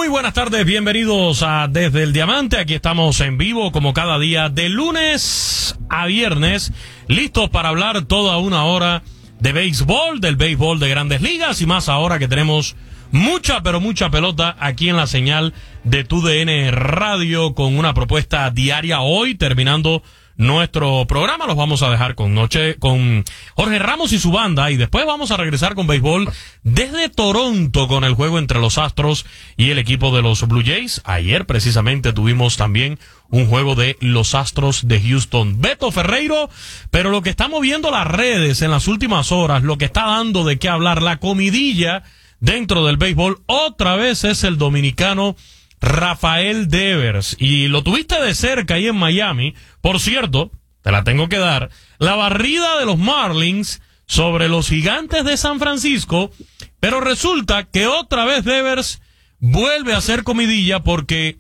Muy buenas tardes, bienvenidos a Desde el Diamante. Aquí estamos en vivo como cada día de lunes a viernes, listos para hablar toda una hora de béisbol, del béisbol de Grandes Ligas y más ahora que tenemos mucha, pero mucha pelota aquí en la señal de TUDN Radio con una propuesta diaria hoy, terminando nuestro programa. Los vamos a dejar con Jorge Ramos y su banda y después vamos a regresar con béisbol desde Toronto con el juego entre los Astros y el equipo de los Blue Jays. Ayer precisamente tuvimos también un juego de los Astros de Houston. Beto Ferreiro, pero lo que está moviendo las redes en las últimas horas, lo que está dando de qué hablar, la comidilla dentro del béisbol, otra vez es el dominicano Rafael Devers, y lo tuviste de cerca ahí en Miami. Por cierto, te la tengo que dar, la barrida de los Marlins sobre los Gigantes de San Francisco, pero resulta que otra vez Devers vuelve a hacer comidilla porque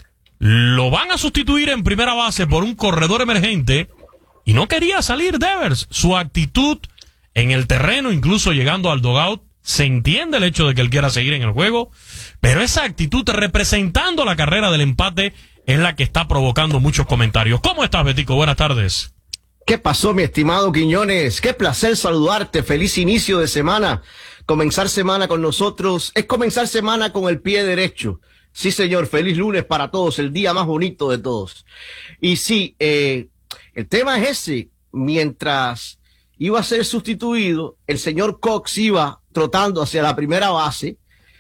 lo van a sustituir en primera base por un corredor emergente y no quería salir Devers. Su actitud en el terreno, incluso llegando al dugout, se entiende el hecho de que él quiera seguir en el juego, pero esa actitud representando la carrera del empate es la que está provocando muchos comentarios. ¿Cómo estás, Betico? Buenas tardes. ¿Qué pasó, mi estimado Quiñones? Qué placer saludarte. Feliz inicio de semana. Comenzar semana con nosotros es comenzar semana con el pie derecho. Sí, señor. Feliz lunes para todos, el día más bonito de todos. Y sí, el tema es ese. Mientras iba a ser sustituido, el señor Cox iba trotando hacia la primera base.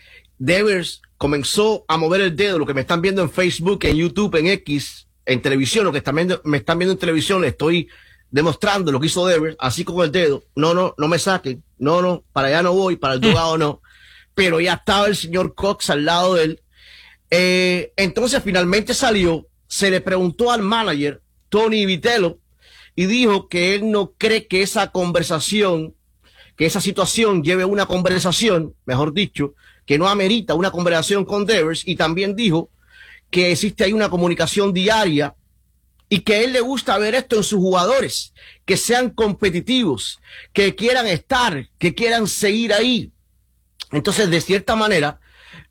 Devers comenzó a mover el dedo, lo que me están viendo en Facebook, en YouTube, en X, en televisión, lo que me están viendo en televisión, le estoy demostrando lo que hizo Devers, así con el dedo. No me saquen, no, para allá no voy, para el jugado no. Pero ya estaba el señor Cox al lado de él. Entonces finalmente salió, se le preguntó al manager, Tony Vitello, y dijo que él no cree que esa conversación, que esa situación lleve una conversación, mejor dicho, que no amerita una conversación con Devers, y también dijo que existe ahí una comunicación diaria y que a él le gusta ver esto en sus jugadores, que sean competitivos, que quieran estar, que quieran seguir ahí. Entonces, de cierta manera,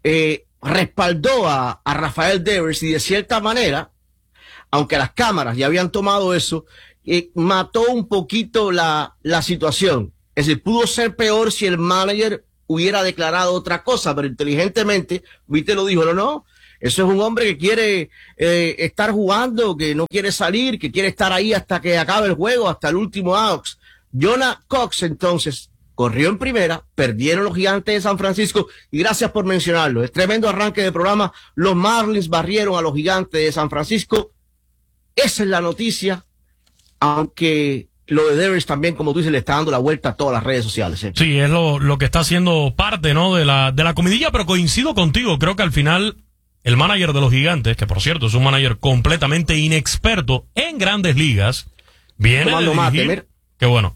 respaldó a Rafael Devers y de cierta manera, aunque las cámaras ya habían tomado eso, mató un poquito la situación. Es decir, pudo ser peor si el manager hubiera declarado otra cosa, pero inteligentemente, viste, lo dijo, no, eso es un hombre que quiere estar jugando, que no quiere salir, que quiere estar ahí hasta que acabe el juego, hasta el último out. Jonah Cox, entonces, corrió en primera, perdieron los Gigantes de San Francisco, y gracias por mencionarlo, es tremendo arranque de programa, los Marlins barrieron a los Gigantes de San Francisco, esa es la noticia, aunque lo de Devers también, como tú dices, le está dando la vuelta a todas las redes sociales. Sí, es lo que está haciendo parte, ¿no?, de la comidilla, pero coincido contigo. Creo que al final el manager de los Gigantes, que por cierto es un manager completamente inexperto en Grandes Ligas, viene de dirigir. Qué bueno.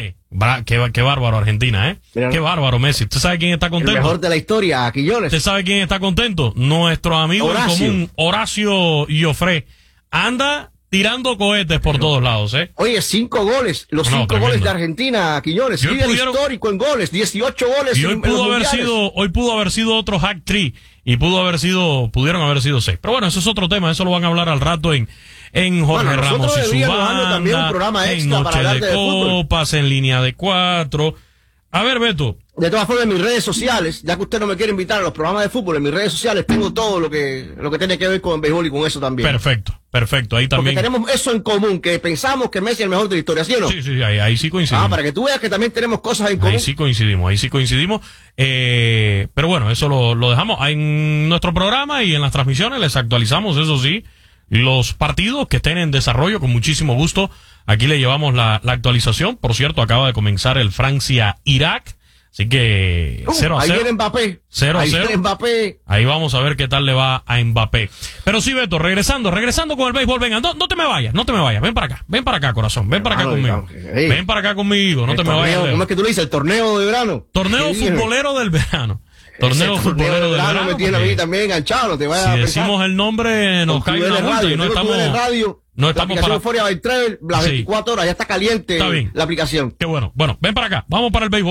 Qué bárbaro Argentina, Mira, qué bárbaro Messi. ¿Usted sabe quién está contento? El mejor de la historia, Quillones. ¿Usted sabe quién está contento? Nuestro amigo en común, Horacio Joffre. Anda tirando cohetes por todos lados, Oye, 5 goles, los 5 goles de Argentina, Quillones, líder histórico en goles, 18 goles. Y hoy pudo haber sido otro hack trick y pudieron haber sido 6. Pero bueno, eso es otro tema, eso lo van a hablar al rato en Jorge Ramos y su banda, también un programa extra en Noche para de Copas, en Línea de 4. A ver, Beto. De todas formas, en mis redes sociales, ya que usted no me quiere invitar a los programas de fútbol, en mis redes sociales tengo todo lo que tiene que ver con el béisbol y con eso también. Perfecto, ahí también. Porque tenemos eso en común, que pensamos que Messi es el mejor de la historia, ¿sí o no? Sí, ahí sí coincidimos. Para que tú veas que también tenemos cosas en común. Ahí sí coincidimos. Pero bueno, eso lo dejamos en nuestro programa y en las transmisiones les actualizamos, eso sí, los partidos que estén en desarrollo con muchísimo gusto. Aquí le llevamos la actualización. Por cierto, acaba de comenzar el Francia-Irak. Así que 0-0. Ahí viene Mbappé. 0-0. Mbappé. Ahí vamos a ver qué tal le va a Mbappé. Pero sí, Beto, regresando con el béisbol. Venga, no te me vayas. Ven para acá, corazón. Ven para acá conmigo. Ven para acá conmigo. No te me vayas. ¿Cómo es que tú le dices? El torneo de verano. Torneo futbolero del verano. Torneo futbolero del verano. Me tiene a mí también enganchado. No te vayas a pensar. Si decimos el nombre, nos cae una multa y no estamos. No estamos para Euphoria by Travel, las 24 horas, ya está caliente la aplicación. Qué bueno. Bueno, ven para acá, vamos para el béisbol.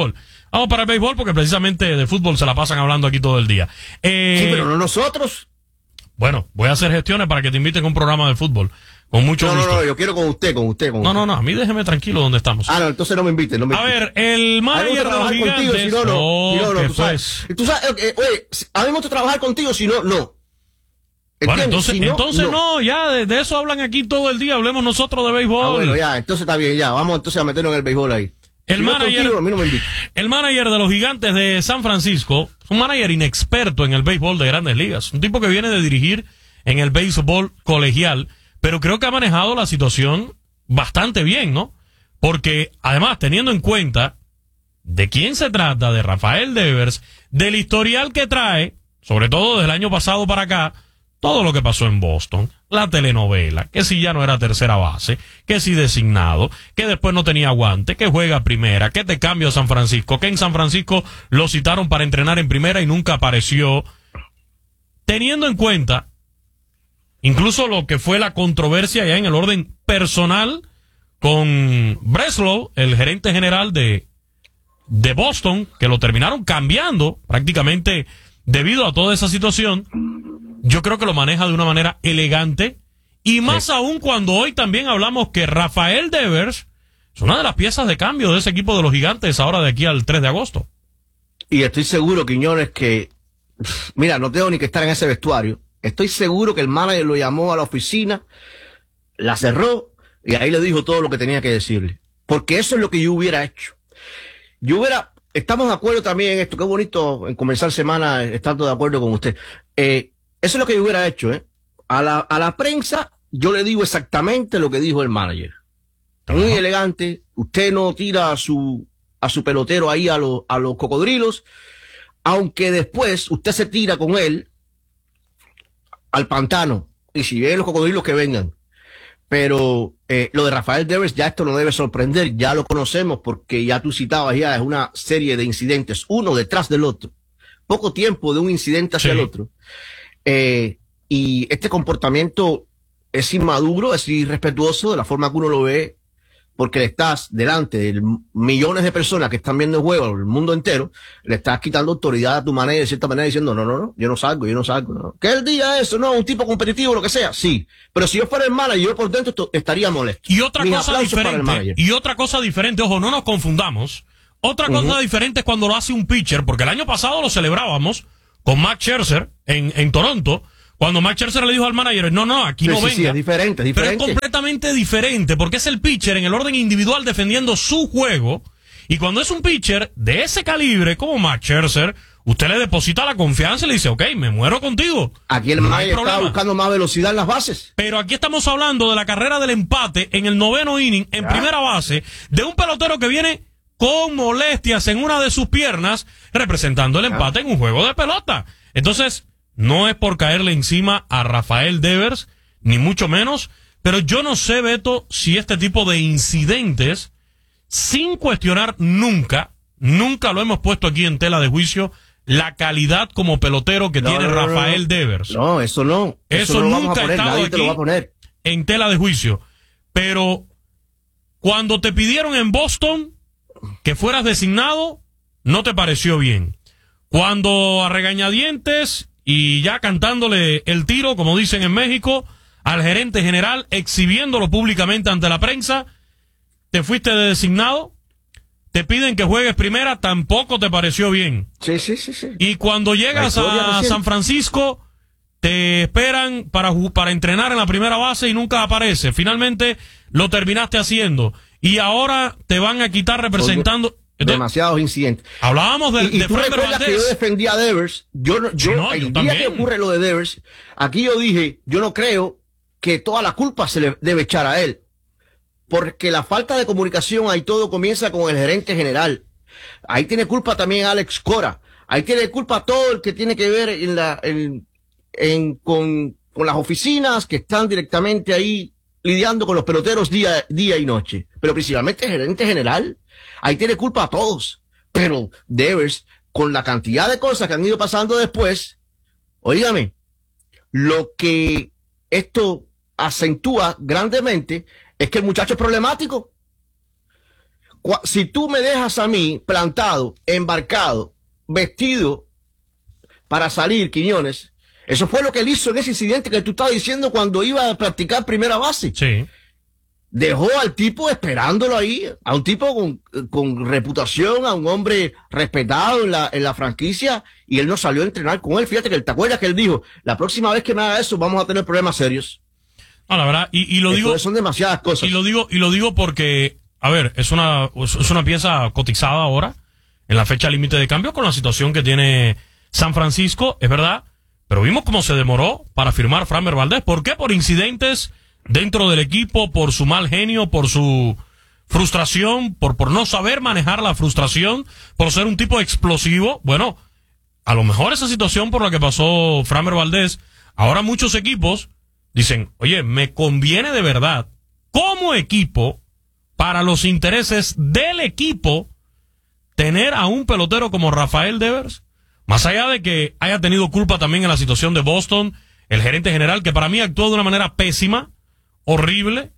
Vamos para el béisbol porque precisamente de fútbol se la pasan hablando aquí todo el día. Sí, pero no nosotros. Bueno, voy a hacer gestiones para que te inviten a un programa de fútbol. Con mucho gusto. No, yo quiero con usted. No, a mí déjeme tranquilo donde estamos. No, entonces no me invite. A ver, el manager de los Gigantes. Tú sabes. Oye, a mí me gusta trabajar contigo, si no, no. Bueno, entonces no, ya de eso hablan aquí todo el día, hablemos nosotros de béisbol. Bueno, ya, entonces está bien, ya, vamos entonces a meternos en el béisbol ahí. El manager de los Gigantes de San Francisco, un manager inexperto en el béisbol de Grandes Ligas, un tipo que viene de dirigir en el béisbol colegial, pero creo que ha manejado la situación bastante bien, ¿no? Porque además, teniendo en cuenta de quién se trata, de Rafael Devers, del historial que trae, sobre todo desde el año pasado para acá, todo lo que pasó en Boston, la telenovela, que si ya no era tercera base, que si designado, que después no tenía guante, que juega primera, que te cambio a San Francisco, que en San Francisco lo citaron para entrenar en primera y nunca apareció. Teniendo en cuenta incluso lo que fue la controversia ya en el orden personal con Breslow, el gerente general de Boston, que lo terminaron cambiando prácticamente debido a toda esa situación. Yo creo que lo maneja de una manera elegante y más aún cuando hoy también hablamos que Rafael Devers es una de las piezas de cambio de ese equipo de los Gigantes ahora de aquí al 3 de agosto. Y estoy seguro, Quiñones, que mira, no tengo ni que estar en ese vestuario. Estoy seguro que el manager lo llamó a la oficina, la cerró y ahí le dijo todo lo que tenía que decirle. Porque eso es lo que yo hubiera hecho. Estamos de acuerdo también en esto, qué bonito en comenzar semana estando de acuerdo con usted. Eso es lo que yo hubiera hecho, A la prensa, yo le digo exactamente lo que dijo el manager. Muy elegante, usted no tira a su pelotero ahí a los cocodrilos, aunque después usted se tira con él al pantano, y si vienen los cocodrilos que vengan. Pero lo de Rafael Devers, ya esto no debe sorprender, ya lo conocemos porque ya tú citabas, ya es una serie de incidentes, uno detrás del otro. Poco tiempo de un incidente hacia el otro. Y este comportamiento es inmaduro, es irrespetuoso de la forma que uno lo ve, porque le estás delante de millones de personas que están viendo el juego, el mundo entero, le estás quitando autoridad a tu manera, de cierta manera, diciendo, no, yo no salgo, no. Que él diga eso, no, un tipo competitivo, lo que sea, sí. Pero si yo fuera el manager, yo por dentro estaría molesto. Y otra cosa diferente, ojo, no nos confundamos. Otra cosa diferente es cuando lo hace un pitcher, porque el año pasado lo celebrábamos con Max Scherzer en Toronto, cuando Max Scherzer le dijo al manager, no, aquí no venga. Sí, es diferente. Pero es completamente diferente, porque es el pitcher en el orden individual defendiendo su juego, y cuando es un pitcher de ese calibre como Max Scherzer, usted le deposita la confianza y le dice, ok, me muero contigo. Aquí el manager está buscando más velocidad en las bases. Pero aquí estamos hablando de la carrera del empate en el 9º inning, en primera base, de un pelotero que viene con molestias en una de sus piernas, representando el empate en un juego de pelota. Entonces, no es por caerle encima a Rafael Devers, ni mucho menos, pero yo no sé, Beto, si este tipo de incidentes, sin cuestionar nunca lo hemos puesto aquí en tela de juicio, la calidad como pelotero que tiene Rafael Devers. No, eso no. Eso no nunca ha estado aquí en tela de juicio. Pero cuando te pidieron en Boston que fueras designado, no te pareció bien. Cuando a regañadientes y ya cantándole el tiro, como dicen en México, al gerente general, exhibiéndolo públicamente ante la prensa, te fuiste de designado, te piden que juegues primera, tampoco te pareció bien. Sí. Y cuando llegas a San Francisco, te esperan para entrenar en la primera base y nunca aparece. Finalmente lo terminaste haciendo. Y ahora te van a quitar representando... Demasiados incidentes. Hablábamos de tú recuerdas que yo defendía a Devers. El día que ocurre lo de Devers, aquí yo dije, yo no creo que toda la culpa se le debe echar a él. Porque la falta de comunicación, ahí todo comienza con el gerente general. Ahí tiene culpa también Alex Cora. Ahí tiene culpa todo el que tiene que ver con las oficinas que están directamente ahí lidiando con los peloteros día y noche. Pero principalmente el gerente general. Ahí tiene culpa a todos. Pero Devers, con la cantidad de cosas que han ido pasando después, oígame, lo que esto acentúa grandemente es que el muchacho es problemático. Si tú me dejas a mí plantado, embarcado, vestido para salir, Quiñones, eso fue lo que él hizo en ese incidente que tú estabas diciendo cuando iba a practicar primera base. Sí. Dejó al tipo esperándolo ahí, a un tipo con reputación, a un hombre respetado en la franquicia, y él no salió a entrenar con él. Fíjate que te acuerdas que él dijo, la próxima vez que me haga eso vamos a tener problemas serios. No, la verdad, y lo digo. Son demasiadas cosas. Y lo digo porque, a ver, es una pieza cotizada ahora, en la fecha límite de cambio, con la situación que tiene San Francisco, es verdad, pero vimos cómo se demoró para firmar Framber Valdez. ¿Por qué? Por incidentes dentro del equipo, por su mal genio, por su frustración, por no saber manejar la frustración, por ser un tipo explosivo. Bueno, a lo mejor esa situación por la que pasó Framber Valdez, ahora muchos equipos dicen, oye, me conviene de verdad, como equipo, para los intereses del equipo, tener a un pelotero como Rafael Devers, más allá de que haya tenido culpa también en la situación de Boston, el gerente general, que para mí actuó de una manera pésima, horrible,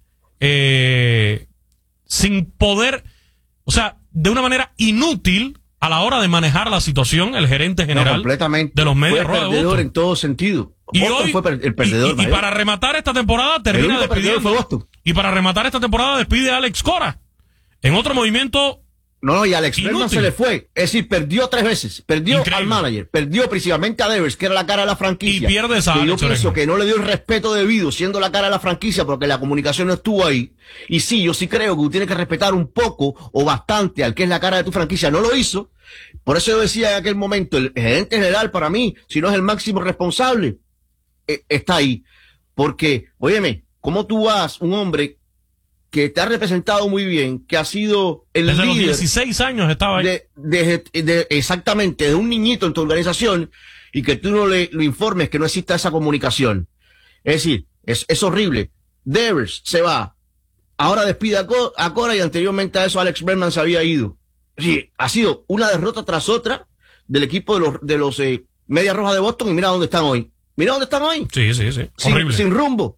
sin poder, o sea, de una manera inútil a la hora de manejar la situación, el gerente general completamente de los Medias Rojas de Boston. En todo sentido. Y Boston hoy fue el perdedor. Y para rematar esta temporada termina despidiendo. Y para rematar esta temporada despide a Alex Cora en otro movimiento. No, y Alex Bregman se le fue. Es decir, perdió 3 veces. Perdió al manager, perdió principalmente a Devers, que era la cara de la franquicia. Y pierde esa Alex. Yo pienso que no le dio el respeto debido, siendo la cara de la franquicia, porque la comunicación no estuvo ahí. Y sí, yo sí creo que tú tienes que respetar un poco o bastante al que es la cara de tu franquicia. No lo hizo. Por eso yo decía en aquel momento, el gerente general para mí, si no es el máximo responsable, está ahí. Porque, óyeme, ¿cómo tú vas, un hombre que te ha representado muy bien, que ha sido el desde líder, los 16 años estaba ahí, exactamente, de un niñito en tu organización, y que tú no lo informes que no exista esa comunicación? Es decir, es horrible. Devers se va, ahora despide a Cora, y anteriormente a eso Alex Bregman se había ido. Sí, ha sido una derrota tras otra del equipo de los Medias Rojas de Boston, y mira dónde están hoy. Mira dónde están hoy. Sí. Horrible. Sin rumbo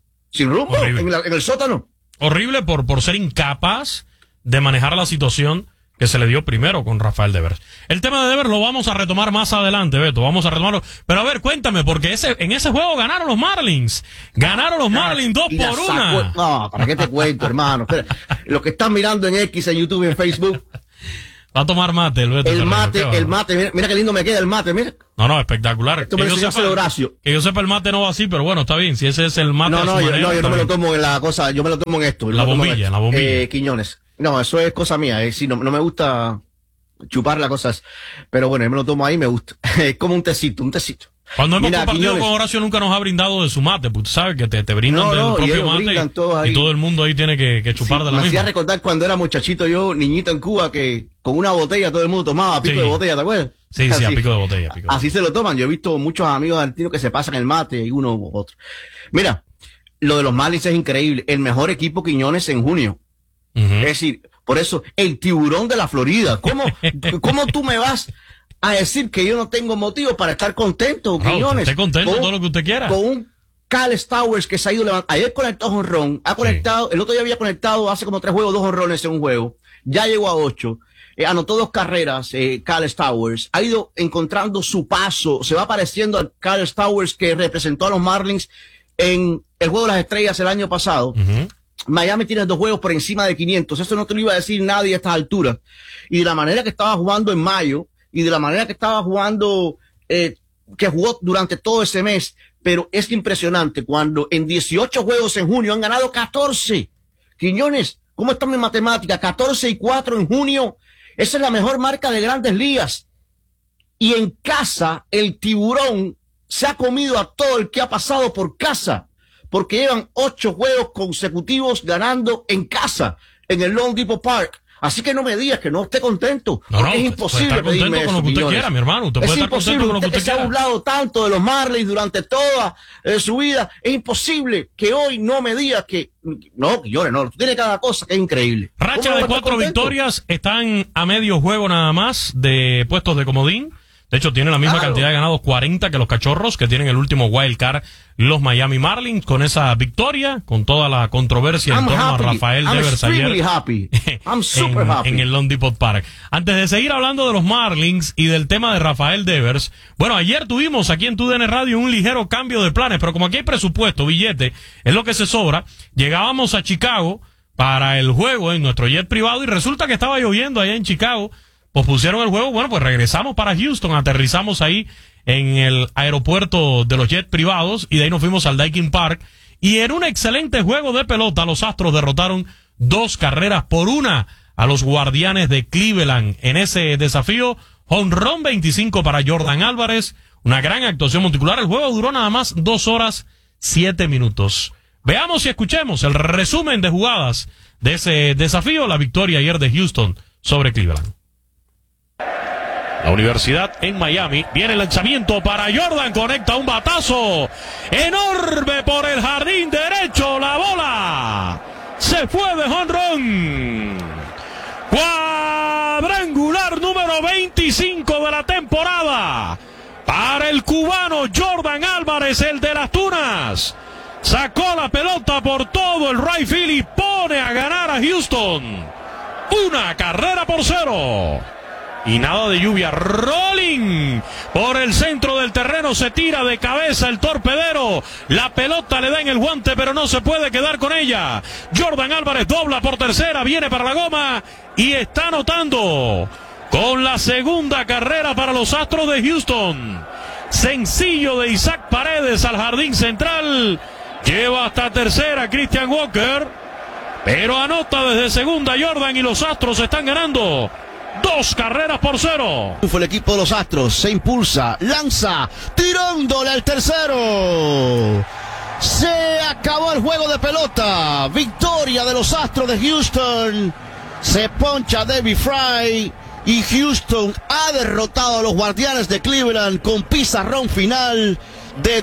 en el sótano. Horrible por ser incapaz de manejar la situación que se le dio primero con Rafael Devers. El tema de Devers lo vamos a retomar más adelante, Beto, vamos a retomarlo. Pero a ver, cuéntame, porque en ese juego ganaron los Marlins. Ganaron los Marlins 2-1. No, ¿para qué te cuento, hermano? Espera, los que están mirando en X, en YouTube y en Facebook. Va a tomar mate, el Beto. El mate, mira qué lindo me queda el mate, mira. No, espectacular. Esto me enseñó de Horacio. Que yo sepa, el mate no va así, pero bueno, está bien. Si ese es el mate. No, yo no me lo tomo en la cosa, yo me lo tomo en esto. La bombilla. Quiñones. No, eso es cosa mía, sí, no me gusta chupar las cosas. Pero bueno, yo me lo tomo ahí, me gusta. Es como un tecito. Cuando hemos compartido con Horacio, nunca nos ha brindado de su mate, porque tú sabes que te brindan del propio mate y todo el mundo ahí tiene que chupar de la misma. Me hacía recordar cuando era muchachito yo, niñito en Cuba, que con una botella todo el mundo tomaba a pico de botella, ¿te acuerdas? Sí, a pico de botella. Así se lo toman. Yo he visto muchos amigos argentinos que se pasan el mate y uno u otro. Mira, lo de los Marlins es increíble. El mejor equipo, Quiñones, en junio. Es decir, por eso, el tiburón de la Florida. ¿Cómo tú me vas a decir que yo no tengo motivo para estar contento, Quiñones? Esté contento todo lo que usted quiera. Con un Kyle Stowers que se ha ido levantando. Ayer conectó jonrón, el otro día había conectado hace como 3 juegos, 2 jonrones en un juego. Ya llegó a 8. Anotó 2 carreras, Kyle Stowers. Ha ido encontrando su paso. Se va pareciendo al Kyle Stowers que representó a los Marlins en el Juego de las Estrellas el año pasado. Miami tiene 2 juegos por encima de 500. Eso no te lo iba a decir nadie a estas alturas. Y de la manera que estaba jugando en mayo, y de la manera que estaba jugando, que jugó durante todo ese mes, pero es impresionante cuando en 18 juegos en junio han ganado 14. Quiñones, ¿cómo está mi matemática? 14-4 en junio. Esa es la mejor marca de Grandes Ligas. Y en casa, el tiburón se ha comido a todo el que ha pasado por casa, porque llevan 8 juegos consecutivos ganando en casa, en el Lone Depot Park. Así que no me digas que no esté contento. No, es imposible pedirme eso, con lo que usted quiera, mi hermano. Usted puede estar contento con lo que usted quiera. Se ha burlado tanto de los Marlins durante toda su vida. Es imposible que hoy no me digas que... No, Quiñones, no. Tú tienes cada cosa que es increíble. Racha de 4 victorias. Están a medio juego nada más de puestos de comodín. De hecho, tiene la misma cantidad de ganados, 40, que los Cachorros, que tienen el último wild card, los Miami Marlins, con esa victoria, con toda la controversia en torno a Rafael Devers ayer en el Lone Depot Park. Antes de seguir hablando de los Marlins y del tema de Rafael Devers, bueno, ayer tuvimos aquí en TUDN Radio un ligero cambio de planes, pero como aquí hay presupuesto, billete, es lo que se sobra, llegábamos a Chicago para el juego en nuestro jet privado y resulta que estaba lloviendo allá en Chicago. Pospusieron el juego, bueno, pues regresamos para Houston, aterrizamos ahí en el aeropuerto de los jets privados y de ahí nos fuimos al Daikin Park y en un excelente juego de pelota los Astros derrotaron 2-1 a los Guardianes de Cleveland en ese desafío. Home run 25 para Jordan Álvarez, una gran actuación monticular. El juego duró nada más 2 horas 7 minutos. Veamos y escuchemos el resumen de jugadas de ese desafío, la victoria ayer de Houston sobre Cleveland. La Universidad en Miami, viene el lanzamiento para Jordan, conecta un batazo enorme por el jardín derecho, la bola se fue de home run, cuadrangular número 25 de la temporada para el cubano Jordan Álvarez, el de las Tunas. Sacó la pelota por todo el right field y pone a ganar a Houston 1-0. Y nada de lluvia, rolling por el centro del terreno, se tira de cabeza el torpedero, la pelota le da en el guante pero no se puede quedar con ella. Jordan Álvarez dobla por tercera, viene para la goma y está anotando con la segunda carrera para los Astros de Houston. Sencillo de Isaac Paredes al jardín central, lleva hasta tercera Christian Walker, pero anota desde segunda Jordan y los Astros están ganando 2-0. Fue el equipo de los Astros, se impulsa, lanza, tirándole al tercero. Se acabó el juego de pelota. Victoria de los Astros de Houston. Se poncha David Fry y Houston ha derrotado a los Guardianes de Cleveland con pizarrón final de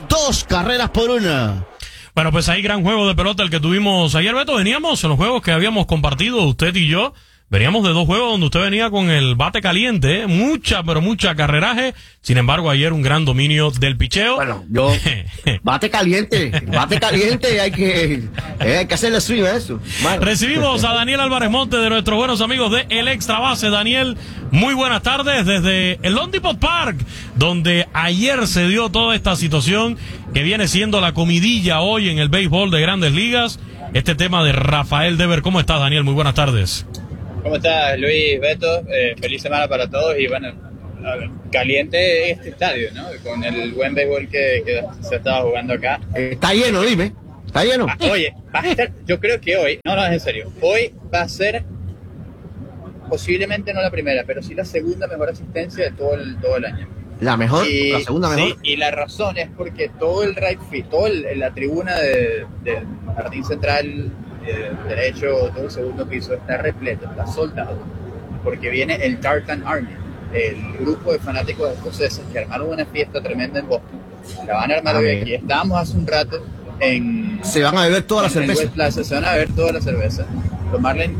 2-1. Bueno, pues ahí gran juego de pelota el que tuvimos ayer, Beto. Veníamos en los juegos que habíamos compartido usted y yo. Veníamos de 2 juegos donde usted venía con el bate caliente, mucha carreraje. Sin embargo, ayer un gran dominio del picheo. Bueno, bate caliente, hay que hacerle swing a eso. Bueno. Recibimos a Daniel Álvarez Monte de nuestros buenos amigos de El Extra Base. Daniel, muy buenas tardes desde el Lone Depot Park, donde ayer se dio toda esta situación que viene siendo la comidilla hoy en el béisbol de Grandes Ligas. Este tema de Rafael Devers. ¿Cómo estás, Daniel? Muy buenas tardes. ¿Cómo estás, Luis, Beto? Feliz semana para todos y bueno, caliente este estadio, ¿no? Con el buen béisbol que se estaba jugando acá. Está lleno, dime. ¿Está lleno? Oye, va a estar, yo creo que hoy, no, es en serio, hoy va a ser posiblemente no la primera, pero sí la segunda mejor asistencia de todo el año. ¿La mejor? ¿La segunda mejor? Sí, y la razón es porque todo el right field, la tribuna del jardín central derecho, todo el segundo piso está repleto, está soldado, porque viene el Tartan Army, el grupo de fanáticos escoceses que armaron una fiesta tremenda en Boston. La van a armar hoy aquí. Estábamos hace un rato se van a beber toda la cerveza. Se van a beber toda la cerveza. Los Marlins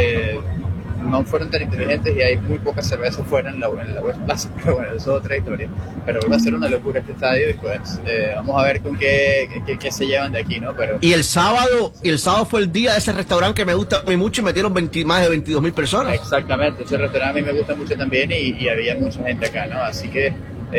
no fueron tan inteligentes y hay muy poca cerveza fuera en la West Plaza, pero bueno, eso es otra historia. Pero va a ser una locura este estadio y pues vamos a ver con qué se llevan de aquí, ¿no? Pero y el sábado fue el día de ese restaurante que me gusta a mí mucho y metieron más de 22,000 personas. Exactamente, ese restaurante a mí me gusta mucho también y había mucha gente acá, ¿no? Así que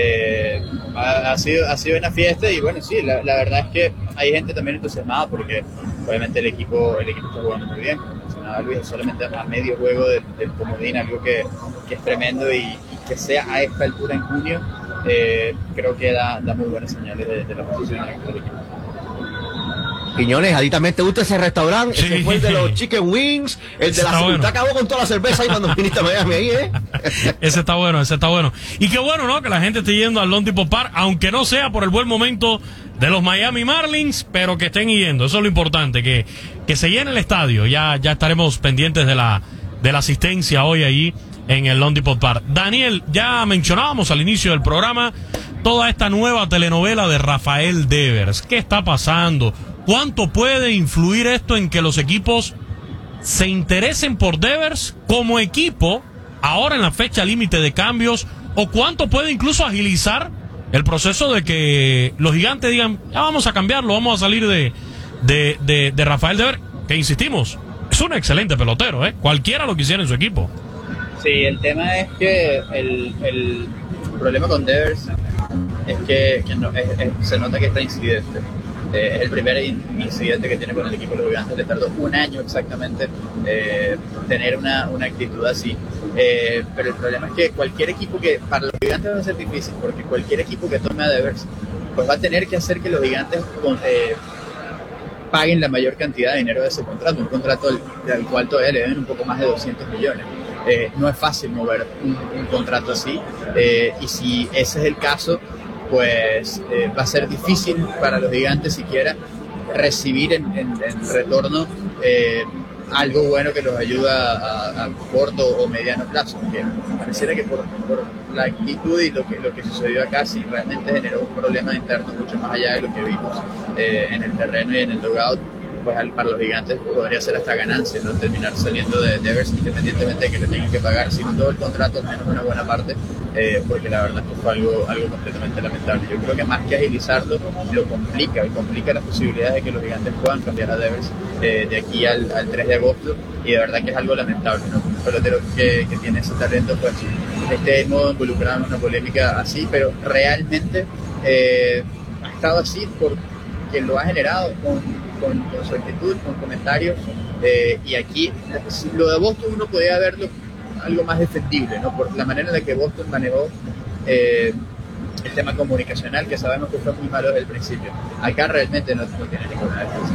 ha sido una fiesta y bueno, sí, la verdad es que hay gente también entusiasmada porque obviamente el equipo está jugando muy bien. Luis, solamente a medio juego del comodín, algo que es tremendo y que sea a esta altura en junio, creo que da muy buenas señales de la posición del equipo. Quiñones, ¿a ti también te gusta ese restaurante? Sí. Ese fue el de los chicken wings, el de la cerveza. Bueno. Acabó con toda la cerveza ahí cuando viniste a Miami ahí, Ese está bueno. Y qué bueno, ¿no? Que la gente esté yendo al Lone Depot Park, aunque no sea por el buen momento de los Miami Marlins, pero que estén yendo. Eso es lo importante, que se llene el estadio. Ya estaremos pendientes de la asistencia hoy allí en el Lone Depot Park. Daniel, ya mencionábamos al inicio del programa toda esta nueva telenovela de Rafael Devers. ¿Qué está pasando? ¿Cuánto puede influir esto en que los equipos se interesen por Devers como equipo ahora en la fecha límite de cambios? o cuánto puede incluso agilizar el proceso de que los Gigantes digan, ya vamos a cambiarlo, vamos a salir de Rafael Devers, que insistimos, es un excelente pelotero, cualquiera lo quisiera en su equipo. Sí, el tema es que el problema con Devers es que se nota que está incidente. Es el primer incidente que tiene con el equipo de los Gigantes. Le tardó un año exactamente tener una actitud así. Pero el problema es que cualquier equipo para los Gigantes va a ser difícil, porque cualquier equipo que tome a Devers pues va a tener que hacer que los Gigantes paguen la mayor cantidad de dinero de ese contrato, un contrato al cual todavía le deben un poco más de 200 millones. No es fácil mover un contrato así, y si ese es el caso, pues va a ser difícil para los Gigantes siquiera recibir en retorno algo bueno que los ayuda a corto o mediano plazo, porque pareciera que por la actitud y lo que sucedió acá sí realmente generó un problema interno mucho más allá de lo que vimos en el terreno y en el dugout. Pues para los Gigantes podría ser hasta ganancia, ¿no? Terminar saliendo de Devers, independientemente de que le tengan que pagar, si no todo el contrato, al menos una buena parte, porque la verdad es que fue algo completamente lamentable. Yo creo que más que agilizarlo, lo complica las posibilidades de que los Gigantes puedan cambiar a Devers de aquí al 3 de agosto, y de verdad que es algo lamentable, ¿no? Un pelotero que tiene ese talento, pues esté de modo involucrado en una polémica así, pero realmente ha estado así porque lo ha generado con su actitud, con comentarios, y aquí lo de Boston uno podía verlo algo más defendible, ¿no? Por la manera en la que Boston manejó el tema comunicacional, que sabemos que fue muy malo desde el principio. Acá realmente no tiene ninguna defensa.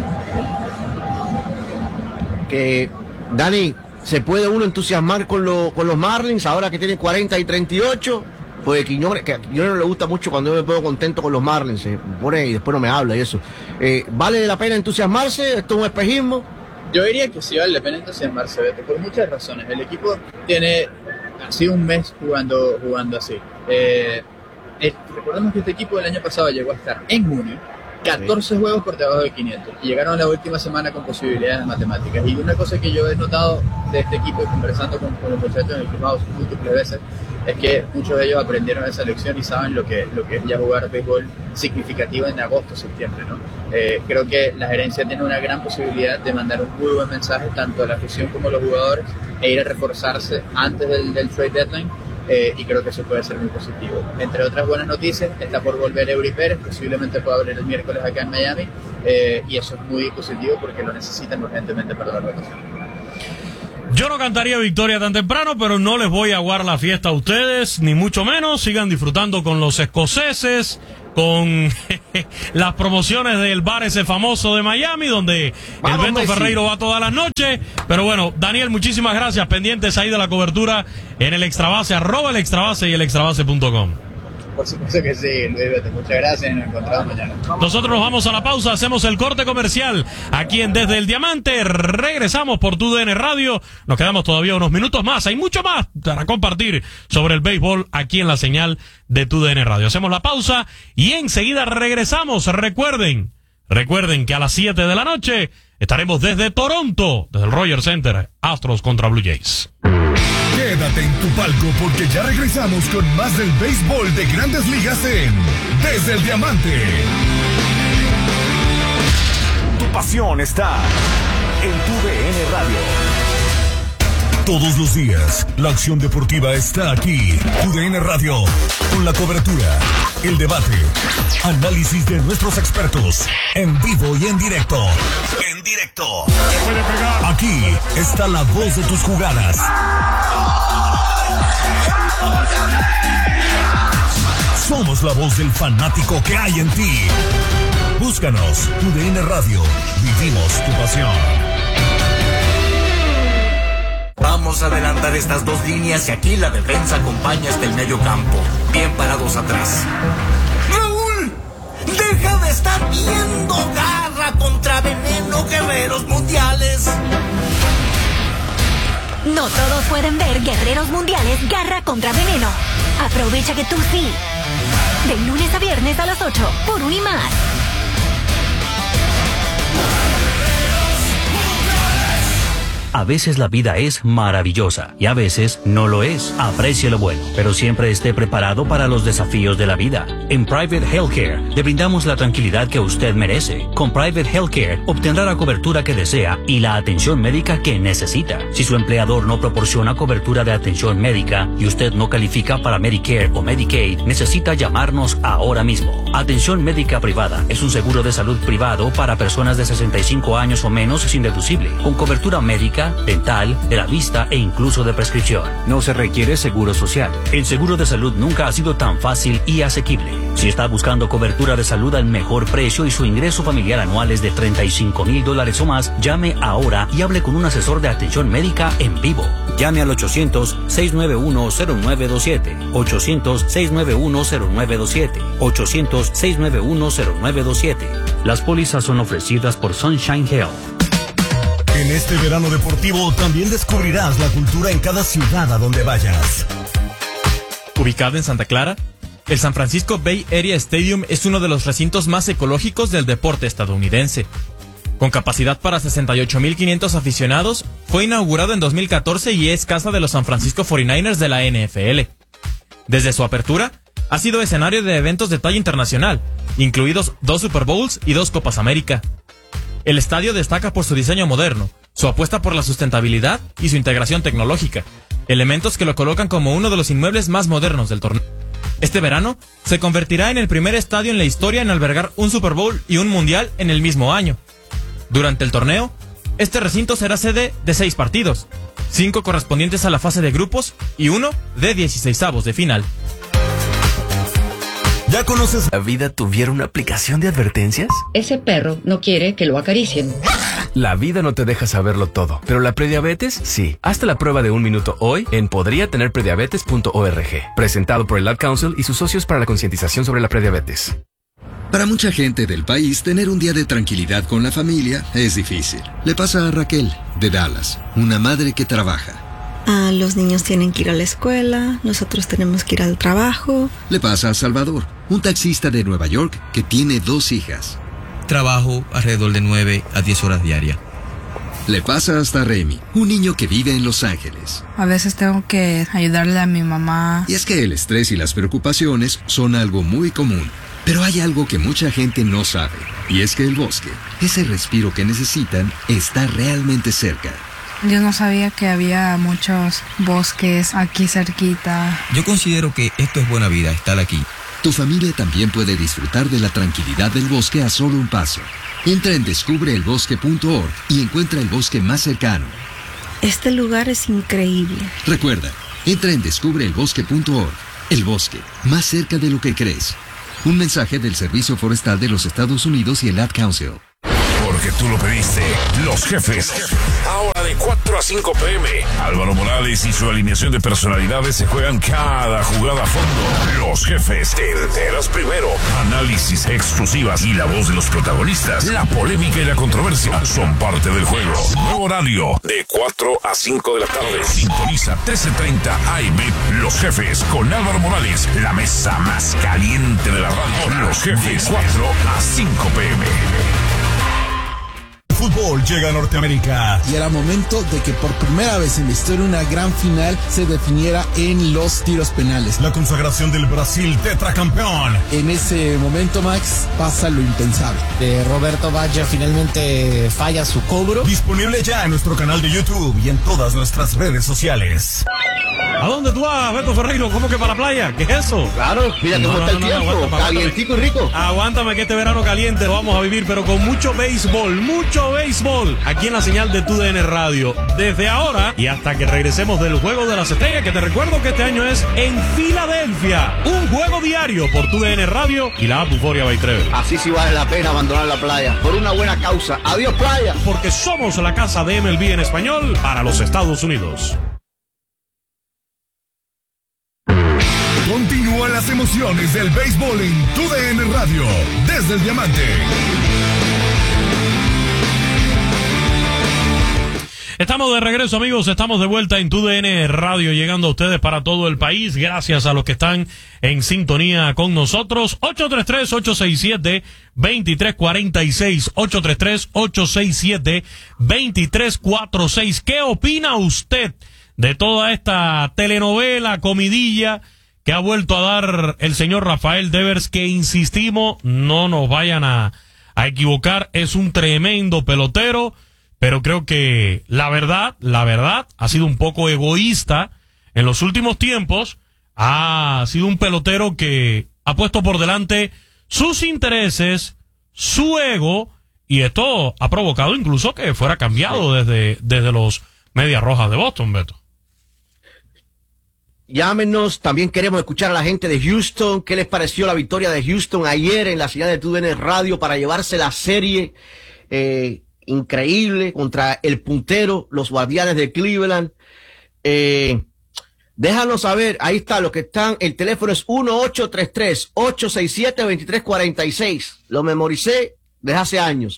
Que Dani, ¿se puede uno entusiasmar con los Marlins ahora que tienen 40 y 38? Pues que a Quiñones no le gusta mucho cuando yo me pongo contento con los Marlins, se pone y después no me habla y eso. ¿Vale la pena entusiasmarse? ¿Esto es un espejismo? Yo diría que sí vale la pena entusiasmarse, Beto, por muchas razones. El equipo ha sido un mes jugando así. Recordemos que este equipo del año pasado llegó a estar en junio 14 juegos por debajo de 500 y llegaron a la última semana con posibilidades matemáticas. Y una cosa que yo he notado de este equipo, conversando con los muchachos en el clubhouse múltiples veces, es que muchos de ellos aprendieron esa lección y saben lo que es ya jugar béisbol significativo en agosto, septiembre, ¿no? Creo que la gerencia tiene una gran posibilidad de mandar un muy buen mensaje tanto a la afición como a los jugadores e ir a reforzarse antes del trade deadline, y creo que eso puede ser muy positivo. Entre otras buenas noticias, está por volver Eury Pérez, posiblemente pueda volver el miércoles acá en Miami, y eso es muy positivo porque lo necesitan urgentemente para la rotación. Yo no cantaría victoria tan temprano, pero no les voy a aguar la fiesta a ustedes, ni mucho menos. Sigan disfrutando con los escoceses, con las promociones del bar ese famoso de Miami, donde el Beto Ferreiro va todas las noches. Pero bueno, Daniel, muchísimas gracias. Pendientes ahí de la cobertura en el Extrabase, @el Extrabase y el extrabase.com. Por supuesto que sí, Luis Beto. Muchas gracias y nos encontramos mañana. Nosotros nos vamos a la pausa, hacemos el corte comercial aquí en Desde el Diamante. Regresamos por TUDN Radio. Nos quedamos todavía unos minutos más. Hay mucho más para compartir sobre el béisbol aquí en la señal de TUDN Radio. Hacemos la pausa y enseguida regresamos. Recuerden que a las 7 de la noche estaremos desde Toronto, desde el Rogers Center, Astros contra Blue Jays. Quédate en tu palco porque ya regresamos con más del béisbol de Grandes Ligas en Desde el Diamante. Tu pasión está en TUDN Radio. Todos los días, la acción deportiva está aquí. TUDN Radio, con la cobertura, el debate, análisis de nuestros expertos, en vivo y en directo. Aquí está la voz de tus jugadas. Somos la voz del fanático que hay en ti. Búscanos, TUDN Radio. Vivimos tu pasión. Vamos a adelantar estas dos líneas y aquí la defensa acompaña hasta el medio campo. Bien parados atrás. ¡Raúl! ¡Deja de estar viendo Garra contra Veneno, Guerreros Mundiales! No todos pueden ver Guerreros Mundiales Garra contra Veneno. Aprovecha que tú sí. De lunes a viernes a las 8 por Unimás. A veces la vida es maravillosa y a veces no lo es. Aprecie lo bueno, pero siempre esté preparado para los desafíos de la vida. En Private Healthcare le brindamos la tranquilidad que usted merece. Con Private Healthcare obtendrá la cobertura que desea y la atención médica que necesita. Si su empleador no proporciona cobertura de atención médica y usted no califica para Medicare o Medicaid, necesita llamarnos ahora mismo. Atención médica privada es un seguro de salud privado para personas de 65 años o menos sin deducible, con cobertura médica, dental, de la vista e incluso de prescripción. No se requiere seguro social. El seguro de salud nunca ha sido tan fácil y asequible. Si está buscando cobertura de salud al mejor precio y su ingreso familiar anual es de $35,000 o más, llame ahora y hable con un asesor de atención médica en vivo. Llame al 800-691-0927, 800-691-0927, 800-691-0927. Las pólizas son ofrecidas por Sunshine Health. En este verano deportivo también descubrirás la cultura en cada ciudad a donde vayas. Ubicado en Santa Clara, el San Francisco Bay Area Stadium es uno de los recintos más ecológicos del deporte estadounidense. Con capacidad para 68,500 aficionados, fue inaugurado en 2014 y es casa de los San Francisco 49ers de la NFL. Desde su apertura, ha sido escenario de eventos de talla internacional, incluidos 2 Super Bowls y 2 Copas América. El estadio destaca por su diseño moderno, su apuesta por la sustentabilidad y su integración tecnológica, elementos que lo colocan como uno de los inmuebles más modernos del torneo. Este verano se convertirá en el primer estadio en la historia en albergar un Super Bowl y un Mundial en el mismo año. Durante el torneo, este recinto será sede de 6 partidos, 5 correspondientes a la fase de grupos y 1 de 16avos de final. ¿Ya conoces? ¿La vida tuviera una aplicación de advertencias? Ese perro no quiere que lo acaricien. La vida no te deja saberlo todo, pero la prediabetes sí. Hazte la prueba de 1 minuto hoy en podriatenerprediabetes.org. Presentado por el Ad Council y sus socios para la concientización sobre la prediabetes. Para mucha gente del país, tener un día de tranquilidad con la familia es difícil. Le pasa a Raquel, de Dallas, una madre que trabaja. Los niños tienen que ir a la escuela, nosotros tenemos que ir al trabajo. Le pasa a Salvador, un taxista de Nueva York que tiene 2 hijas. Trabajo alrededor de 9 a 10 horas diarias. Le pasa hasta a Remy, un niño que vive en Los Ángeles. A veces tengo que ayudarle a mi mamá. Y es que el estrés y las preocupaciones son algo muy común. Pero hay algo que mucha gente no sabe, y es que el bosque, ese respiro que necesitan, está realmente cerca. Yo no sabía que había muchos bosques aquí cerquita. Yo considero que esto es buena vida, estar aquí. Tu familia también puede disfrutar de la tranquilidad del bosque a solo un paso. Entra en descubreelbosque.org y encuentra el bosque más cercano. Este lugar es increíble. Recuerda, entra en descubreelbosque.org. El bosque, más cerca de lo que crees. Un mensaje del Servicio Forestal de los Estados Unidos y el Ad Council. Porque tú lo pediste. Los Jefes. Ahora de 4 a 5 p.m. Álvaro Morales y su alineación de personalidades se juegan cada jugada a fondo. Los Jefes. Te enteras primero. Análisis, exclusivas y la voz de los protagonistas. La polémica y la controversia son parte del juego. Nuevo horario de 4 a 5 de la tarde. Sintoniza 13:30 AM. Los Jefes con Álvaro Morales. La mesa más caliente de la radio. Los Jefes 4 a 5 p.m. Fútbol llega a Norteamérica. Y era momento de que por primera vez en la historia una gran final se definiera en los tiros penales. La consagración del Brasil tetracampeón. En ese momento, Max, pasa lo impensable. Roberto Baggio finalmente falla su cobro. Disponible ya en nuestro canal de YouTube y en todas nuestras redes sociales. ¿A dónde tú vas, Beto Ferreiro? ¿Cómo que para la playa? ¿Qué es eso? Claro, mira cómo está el tiempo, calientico y rico. Aguántame que este verano caliente lo vamos a vivir, pero con mucho béisbol, aquí en la señal de TUDN Radio. Desde ahora y hasta que regresemos del Juego de las Estrellas, que te recuerdo que este año es en Filadelfia. Un juego diario por TUDN Radio y la app Euforia by Treve. Así sí vale la pena abandonar la playa, por una buena causa. Adiós, playa. Porque somos la casa de MLB en español para los Estados Unidos. Continúan las emociones del béisbol en TUDN Radio, desde el Diamante. Estamos de regreso, amigos. Estamos de vuelta en TUDN Radio, llegando a ustedes para todo el país. Gracias a los que están en sintonía con nosotros. 833-867-2346. 833-867-2346. ¿Qué opina usted de toda esta telenovela, comidilla que ha vuelto a dar el señor Rafael Devers? Que insistimos, no nos vayan a equivocar. Es un tremendo pelotero. Pero creo que la verdad, ha sido un poco egoísta en los últimos tiempos. Ha sido un pelotero que ha puesto por delante sus intereses, su ego, y esto ha provocado incluso que fuera cambiado desde los Medias Rojas de Boston, Beto. Llámenos, también queremos escuchar a la gente de Houston. ¿Qué les pareció la victoria de Houston ayer en la señal de TUDN Radio para llevarse la serie increíble contra el puntero, los Guardianes de Cleveland? Déjanos saber, ahí está, los que están, el teléfono es 1-833-867-2346. Lo memoricé desde hace años,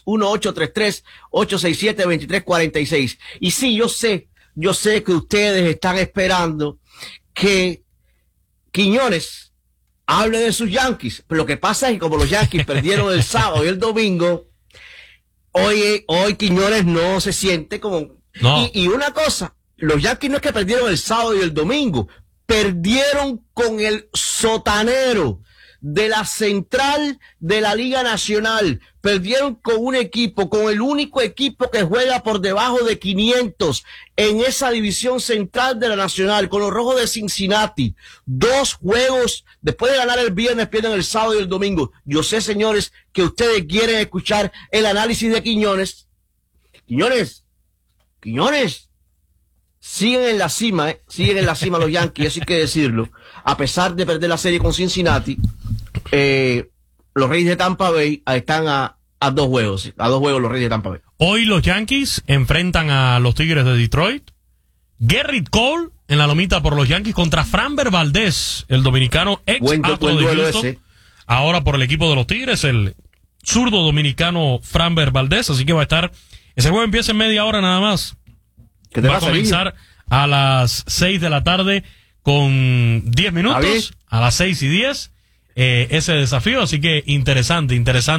1-833-867-2346. Y sí, yo sé que ustedes están esperando que Quiñones hable de sus Yankees, pero lo que pasa es que como los Yankees perdieron el sábado y el domingo, hoy Quiñones no se siente como... No. Y una cosa, los Yankees no es que perdieron el sábado y el domingo, perdieron con el sotanero de la central de la Liga Nacional, perdieron con un equipo, con el único equipo que juega por debajo de 500 en esa división central de la Nacional, con los Rojos de Cincinnati. 2 juegos, después de ganar el viernes, pierden el sábado y el domingo. Yo sé, señores, que ustedes quieren escuchar el análisis de Quiñones. Quiñones, siguen en la cima, siguen en la cima los Yankees, así que decirlo. A pesar de perder la serie con Cincinnati, los Reyes de Tampa Bay están a 2 juegos, los Reyes de Tampa Bay. Hoy los Yankees enfrentan a los Tigres de Detroit. Gerrit Cole en la lomita por los Yankees contra Framber Valdez, el dominicano ex-astro de Houston. Ahora por el equipo de los Tigres, el zurdo dominicano Framber Valdez, así que va a estar... Ese juego empieza en media hora nada más. Va a comenzar a las 6 de la tarde con 10 minutos, a las 6:10, ese desafío, así que interesante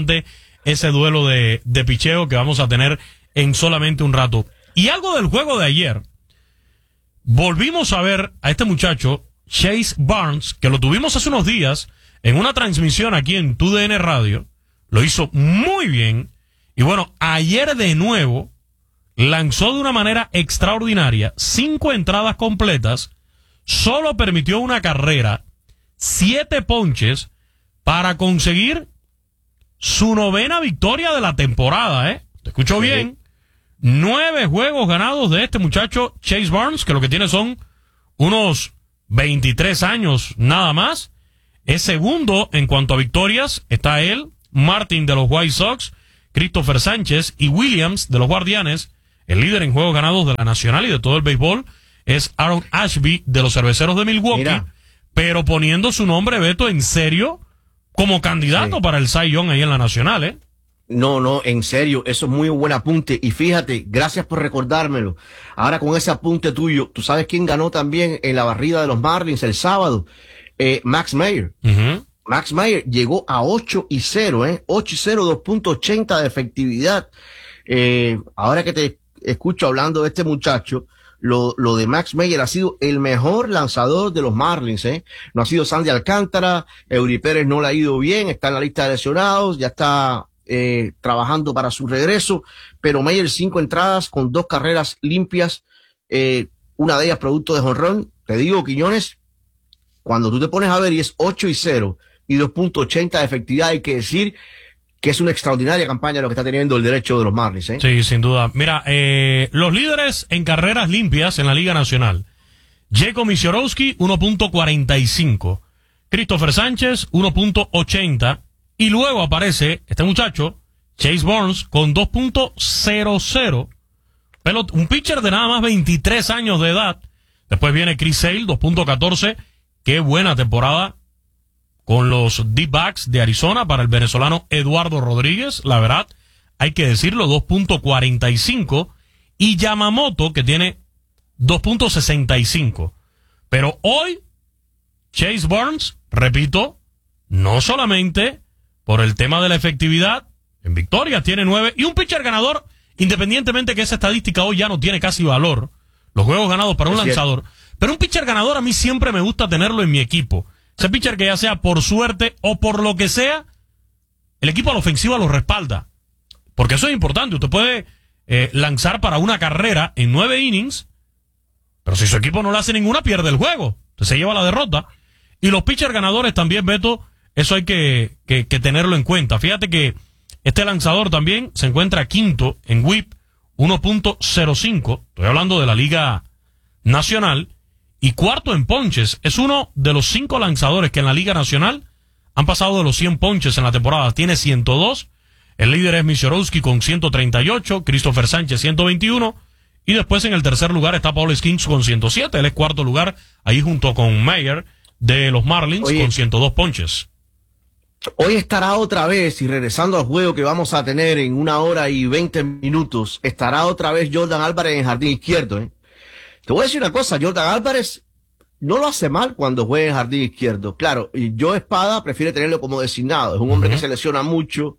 ese duelo de picheo que vamos a tener en solamente un rato. Y algo del juego de ayer, volvimos a ver a este muchacho, Chase Barnes, que lo tuvimos hace unos días en una transmisión aquí en TUDN Radio, lo hizo muy bien, y bueno, ayer de nuevo lanzó de una manera extraordinaria, 5 entradas completas, solo permitió una carrera, 7 ponches para conseguir su 9ª victoria de la temporada, ¿Te escucho bien? 9 juegos ganados de este muchacho Chase Barnes, que lo que tiene son unos 23 años nada más. Es segundo en cuanto a victorias, está él, Martin de los White Sox, Christopher Sánchez y Williams de los Guardianes. El líder en juegos ganados de la Nacional y de todo el béisbol es Aaron Ashby de los Cerveceros de Milwaukee, pero poniendo su nombre, Beto, en serio, como candidato para el Cy Young ahí en la Nacional, No, en serio, eso es muy buen apunte. Y fíjate, gracias por recordármelo. Ahora con ese apunte tuyo, ¿tú sabes quién ganó también en la barrida de los Marlins el sábado? Max Meyer. Max Meyer llegó a 8-0, 8-0, 2.80 de efectividad. Ahora que te escucho hablando de este muchacho, lo de Max Meyer ha sido el mejor lanzador de los Marlins, No ha sido Sandy Alcántara, Eury Pérez no le ha ido bien, está en la lista de lesionados, ya está trabajando para su regreso, pero Meyer 5 entradas con 2 carreras limpias, una de ellas producto de jonrón. Te digo, Quiñones, cuando tú te pones a ver y es 8-0 y 2.80 de efectividad, hay que decir que es una extraordinaria campaña lo que está teniendo el derecho de los Marlins, Sí, sin duda. Mira, los líderes en carreras limpias en la Liga Nacional: Jacob Misiorowski, 1.45, Christopher Sánchez, 1.80, y luego aparece este muchacho, Chase Barnes, con 2.00, un pitcher de nada más 23 años de edad. Después viene Chris Sale, 2.14, qué buena temporada con los D-backs de Arizona para el venezolano Eduardo Rodríguez, la verdad, hay que decirlo, 2.45, y Yamamoto, que tiene 2.65. Pero hoy, Chase Burns, repito, no solamente por el tema de la efectividad, en victorias tiene 9, y un pitcher ganador, independientemente que esa estadística hoy ya no tiene casi valor, los juegos ganados para un lanzador, pero un pitcher ganador a mí siempre me gusta tenerlo en mi equipo. Ese pitcher que ya sea por suerte o por lo que sea, el equipo a la ofensiva lo respalda. Porque eso es importante. Usted puede lanzar para una carrera en 9 innings, pero si su equipo no le hace ninguna, pierde el juego. Entonces se lleva la derrota. Y los pitchers ganadores también, Beto, eso hay que tenerlo en cuenta. Fíjate que este lanzador también se encuentra quinto en WHIP 1.05. Estoy hablando de la Liga Nacional. Y cuarto en ponches. Es uno de los 5 lanzadores que en la Liga Nacional han pasado de los 100 ponches en la temporada. Tiene 102. El líder es Michorowski con 138. Christopher Sánchez 121. Y después en el tercer lugar está Paul Skeens con 107. Él es cuarto lugar ahí junto con Mayer de los Marlins con 102 ponches. Hoy estará otra vez, y regresando al juego que vamos a tener en 1 hora y 20 minutos, estará otra vez Jordan Álvarez en jardín izquierdo, Te voy a decir una cosa, Jordan Álvarez no lo hace mal cuando juega en jardín izquierdo. Claro, Joe Espada prefiere tenerlo como designado. Es un hombre que se lesiona mucho.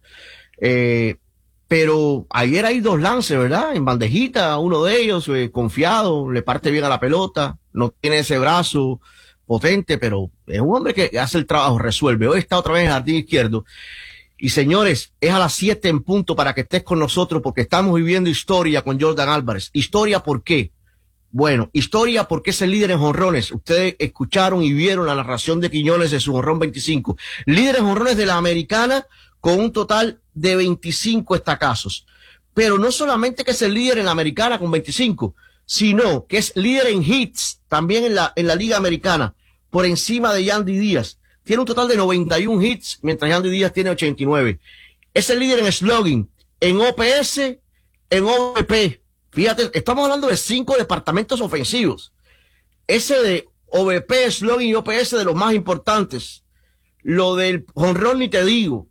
Pero ayer hay 2 lances, ¿verdad? En bandejita, uno de ellos, confiado, le parte bien a la pelota. No tiene ese brazo potente, pero es un hombre que hace el trabajo, resuelve. Hoy está otra vez en jardín izquierdo. Y señores, es a las 7 en punto para que estés con nosotros, porque estamos viviendo historia con Jordan Álvarez. ¿Historia por qué? Bueno, historia porque es el líder en jonrones. Ustedes escucharon y vieron la narración de Quiñones de su jonrón 25. Líder en jonrones de la Americana con un total de 25 estacazos. Pero no solamente que es el líder en la Americana con 25, sino que es líder en hits también en la Liga Americana, por encima de Yandy Díaz. Tiene un total de 91 hits, mientras Yandy Díaz tiene 89. Es el líder en slugging, en OPS, en OVP. Fíjate, estamos hablando de 5 departamentos ofensivos. Ese de OVP, slugging y OPS de los más importantes. Lo del jonrón ni te digo.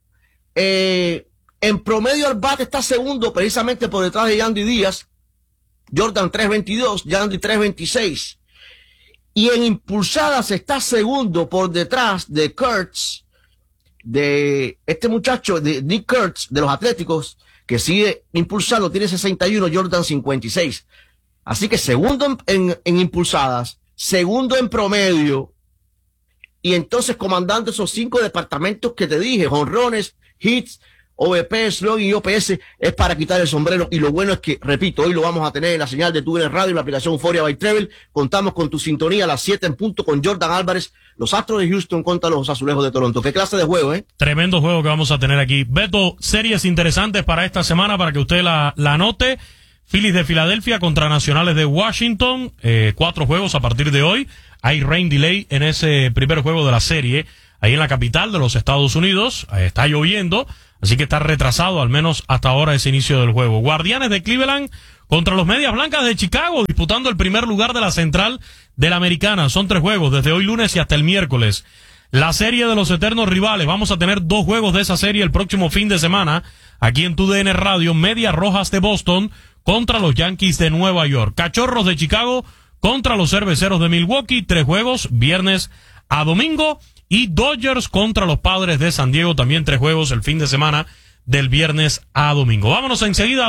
En promedio al bate está segundo precisamente por detrás de Yandy Díaz. Jordan 3.22, Yandy 3.26. Y en impulsadas está segundo por detrás de Kurtz, de este muchacho, de Nick Kurtz, de los Atléticos, que sigue impulsando, tiene 61, Jordan 56. Así que segundo en impulsadas, segundo en promedio, y entonces comandando esos 5 departamentos que te dije, jonrones, hits, OVP, slugging y OPS, es para quitar el sombrero. Y lo bueno es que, repito, hoy lo vamos a tener en la señal de TUDN Radio, en la aplicación Euphoria by Treble. Contamos con tu sintonía a las 7 en punto con Jordan Álvarez, los Astros de Houston contra los Azulejos de Toronto. ¿Qué clase de juego, Tremendo juego que vamos a tener aquí. Beto, series interesantes para esta semana, para que usted la anote. Phillies de Filadelfia contra Nacionales de Washington, 4 juegos a partir de hoy. Hay rain delay en ese primer juego de la serie, ahí en la capital de los Estados Unidos. Está lloviendo, así que está retrasado al menos hasta ahora ese inicio del juego. Guardianes de Cleveland contra los Medias Blancas de Chicago, disputando el primer lugar de la central de la Americana. Son 3 juegos, desde hoy lunes y hasta el miércoles. La serie de los eternos rivales, vamos a tener 2 juegos de esa serie el próximo fin de semana, aquí en TUDN Radio. Medias Rojas de Boston contra los Yankees de Nueva York. Cachorros de Chicago contra los Cerveceros de Milwaukee, 3 juegos, viernes a domingo. Y Dodgers contra los Padres de San Diego, también 3 juegos el fin de semana, del viernes a domingo. Vámonos enseguida al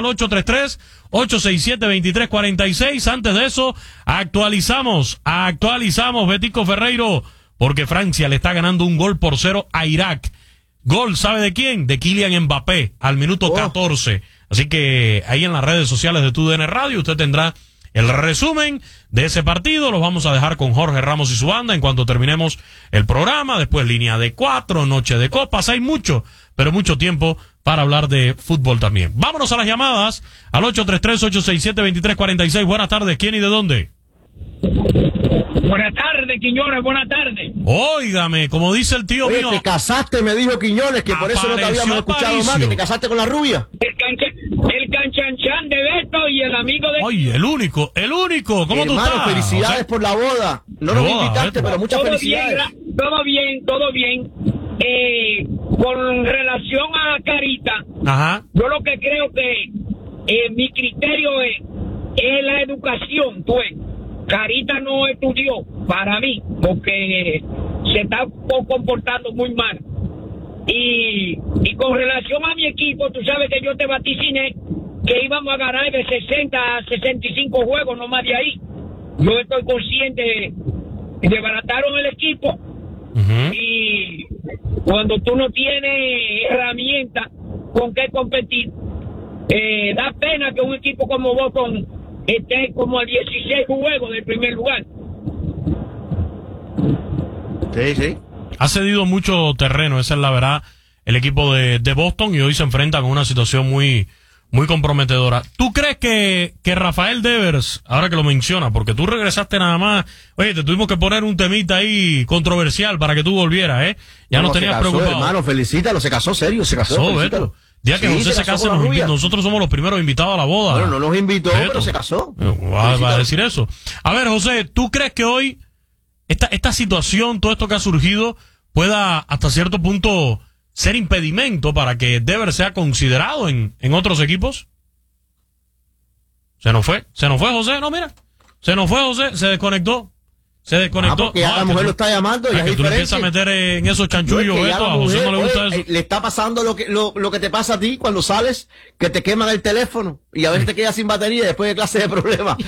833-867-2346. Antes de eso, actualizamos, Betico Ferreiro, porque Francia le está ganando 1-0 a Irak. Gol, ¿sabe de quién? De Kylian Mbappé, al minuto 14. Así que ahí en las redes sociales de TUDN Radio usted tendrá el resumen de ese partido. Los vamos a dejar con Jorge Ramos y su banda en cuanto terminemos el programa. Después línea de 4, noche de copas. Hay mucho, pero mucho tiempo para hablar de fútbol también. Vámonos a las llamadas al 833-867-2346. Buenas tardes. ¿Quién y de dónde? Buenas tardes, Quiñones, buenas tardes. Óigame, como dice el tío mío. Te casaste, me dijo Quiñones, que por eso no te habíamos escuchado más, que te casaste con la rubia. El canchanchan de Beto y el amigo de... Oye, el único. ¿Cómo tú estás? Felicidades por la boda. No nos invitaste, pero muchas felicidades. Todo bien. Con relación a Carita, ajá, yo lo que creo que mi criterio es es la educación, pues. Carita no estudió, para mí, porque se está comportando muy mal. Y con relación a mi equipo, tú sabes que yo te vaticiné que íbamos a ganar de 60 a 65 juegos, no más de ahí. Yo estoy consciente de que desbarataron el equipo. Y cuando tú no tienes herramientas con qué competir, da pena que un equipo como Boston esté como a 16 juegos del primer lugar. Sí. Ha cedido mucho terreno, esa es la verdad, el equipo de Boston, y hoy se enfrenta con una situación muy comprometedora. ¿Tú crees que Rafael Devers, ahora que lo menciona, porque tú regresaste nada más, oye, te tuvimos que poner un temita ahí controversial para que tú volvieras, ya nos tenías preocupado. Hermano, felicítalo, se casó serio, se casó. Beto. Día que José se case, nosotros somos los primeros invitados a la boda. Bueno, no nos invitó, Beto, pero se casó. Va a decir eso. A ver, José, ¿tú crees que hoy esta situación, todo esto que ha surgido, pueda hasta cierto punto ser impedimento para que Devers sea considerado en otros equipos? Se nos fue José, no, mira. Se nos fue José, se desconectó. Porque ya la mujer lo está llamando y es que tú le empiezas a meter en esos chanchullos, Beto, a José no le gusta eso. Le está pasando lo que te pasa a ti cuando sales, que te queman el teléfono y a veces te quedas sin batería después de clase de problemas.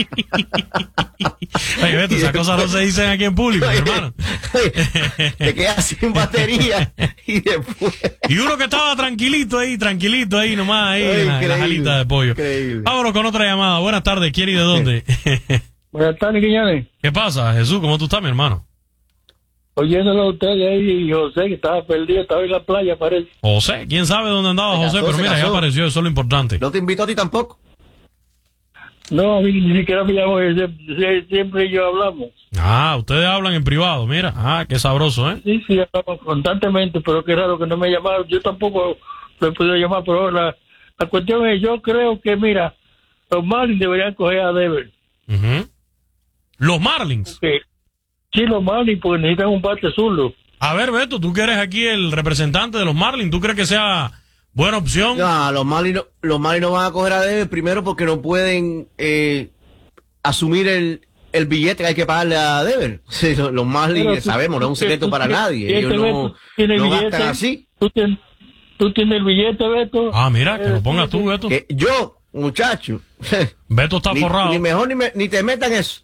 Oye, Beto, esas cosas no se dicen aquí en público, hermano. Te quedas sin batería y después... Y uno que estaba tranquilito ahí nomás, ahí en la jalita de pollo. Increíble. Vámonos con otra llamada. Buenas tardes, ¿quién y de dónde? Buenas tardes, Quiñones. ¿Qué pasa, Jesús? ¿Cómo tú estás, mi hermano? Oyéndolo a ustedes ahí, y José, que estaba perdido, estaba en la playa, parece. José, ¿quién sabe dónde andaba José? Pero mira, ya apareció, eso es lo importante. ¿No te invitó a ti tampoco? No, a mí ni siquiera me llamó, siempre yo hablamos. Ustedes hablan en privado, mira. Qué sabroso, ¿eh? Sí, hablamos constantemente, pero qué raro que no me llamaron. Yo tampoco lo he podido llamar, pero la cuestión es, yo creo que, mira, los Marlins deberían coger a Devers. ¿Los Marlins? Sí, los Marlins, porque necesitan un bate zurdo. A ver, Beto, tú que eres aquí el representante de los Marlins, ¿tú crees que sea buena opción? No, los Marlins no van a coger a Devers, primero porque no pueden asumir el billete que hay que pagarle a Devers. Sí, los Marlins, sabemos, no es un secreto para nadie. Ellos no gastan así. ¿Tú tienes el billete, Beto? Mira, que lo pongas tú, Beto. Yo, muchacho. Beto está forrado. Ni mejor ni te metan eso.